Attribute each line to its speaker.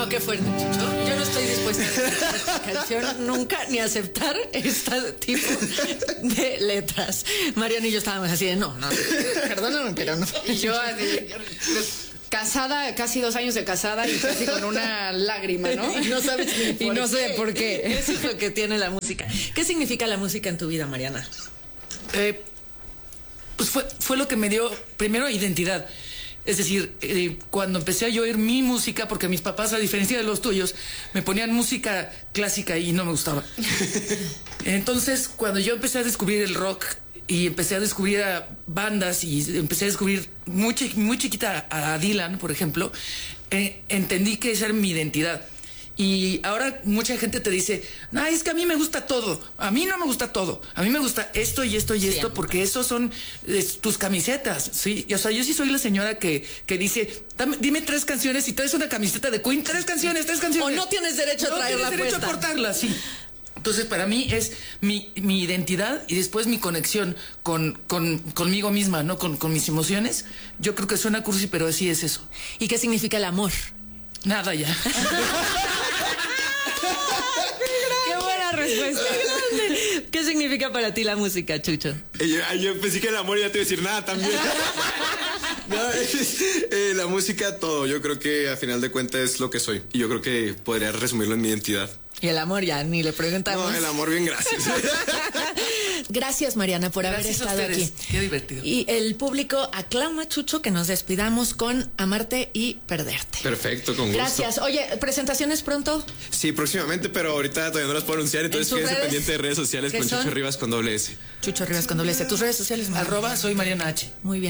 Speaker 1: Oh, qué fuerte, Chucho. Yo no estoy dispuesta a aceptar esta canción nunca, ni a aceptar este tipo de letras. Mariana y yo estábamos así de no, perdóname, pero no.
Speaker 2: Y yo casada, casi 2 años de casada y casi con una lágrima, ¿no?
Speaker 1: Y no sabes ni por
Speaker 2: y no
Speaker 1: qué.
Speaker 2: sé por qué.
Speaker 1: Eso es lo que tiene la música. ¿Qué significa la música en tu vida, Mariana?
Speaker 3: Pues fue lo que me dio, primero, identidad. Es decir, cuando empecé a oír mi música, porque mis papás, a diferencia de los tuyos, me ponían música clásica y no me gustaba. Entonces, cuando yo empecé a descubrir el rock y empecé a descubrir a bandas y empecé a descubrir muy chiquita a Dylan, por ejemplo, entendí que esa era mi identidad. Y ahora mucha gente te dice, no, es que a mí me gusta todo. A mí no me gusta todo. A mí me gusta esto y esto y esto, porque esos son tus camisetas, ¿sí? O sea, yo sí soy la señora que dice, dime 3 canciones y traes una camiseta de Queen, 3 canciones.
Speaker 1: O no tienes derecho a traerla puesta.
Speaker 3: No tienes derecho a portarla, sí. Entonces, para mí es mi identidad y después mi conexión conmigo misma, ¿no? Con mis emociones. Yo creo que suena cursi, pero así es eso.
Speaker 1: ¿Y qué significa el amor?
Speaker 3: Nada ya.
Speaker 1: ¡Qué buena respuesta! ¿Qué significa para ti la música, Chucho?
Speaker 4: Yo pensé que el amor ya te iba a decir nada también. No, la música, todo. Yo creo que a final de cuentas es lo que soy. Y yo creo que podría resumirlo en mi identidad.
Speaker 1: Y el amor ya ni le preguntamos.
Speaker 4: No, el amor, bien, gracias.
Speaker 1: Gracias, Mariana, por haber estado aquí.
Speaker 3: Qué divertido.
Speaker 1: Y el público aclama, Chucho, que nos despidamos con Amarte y Perderte.
Speaker 4: Perfecto, con gusto.
Speaker 1: Gracias. Oye, ¿presentaciones pronto?
Speaker 4: Sí, próximamente, pero ahorita todavía no las puedo anunciar, entonces quédense pendientes de redes sociales con Chucho Rivas con doble S.
Speaker 1: Chucho Rivas con doble S. ¿Tus redes sociales, Mariana?
Speaker 3: @soy Mariana H.
Speaker 1: Muy bien.